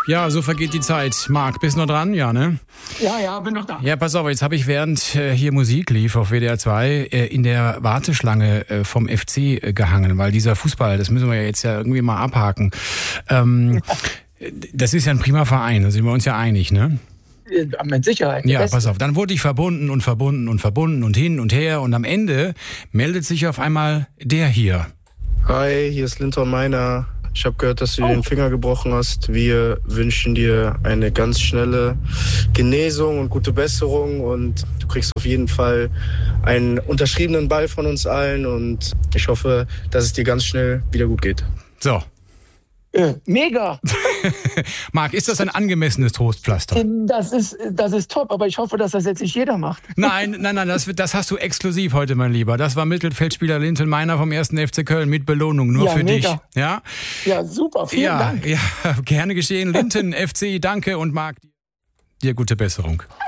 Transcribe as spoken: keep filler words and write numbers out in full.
Ja, so vergeht die Zeit. Marc, bist du noch dran? Ja, ne? Ja, ja, bin noch da. Ja, pass auf, jetzt habe ich während äh, hier Musik lief auf W D R zwei äh, in der Warteschlange äh, vom F C äh, gehangen, weil dieser Fußball, das müssen wir ja jetzt ja irgendwie mal abhaken. Ähm, das ist ja ein prima Verein, da sind wir uns ja einig, ne? Ja, mit Sicherheit. Ja, pass auf, dann wurde ich verbunden und verbunden und verbunden und hin und her und am Ende meldet sich auf einmal der hier. Hi, hier ist Linton Meiner. Ich habe gehört, dass du dir den Finger gebrochen hast. Wir wünschen dir eine ganz schnelle Genesung und gute Besserung. Und du kriegst auf jeden Fall einen unterschriebenen Ball von uns allen. Und ich hoffe, dass es dir ganz schnell wieder gut geht. So. Äh, mega! Marc, ist das ein angemessenes Trostpflaster? Das ist, das ist top, aber ich hoffe, dass das jetzt nicht jeder macht. Nein, nein, nein, das, das hast du exklusiv heute, mein Lieber. Das war Mittelfeldspieler Linton Meiner vom ersten F C Köln mit Belohnung, nur Ja, für mega. dich. Ja, Ja, super, vielen ja, Dank. ja, gerne geschehen. Linton, F C, danke und Marc, dir gute Besserung.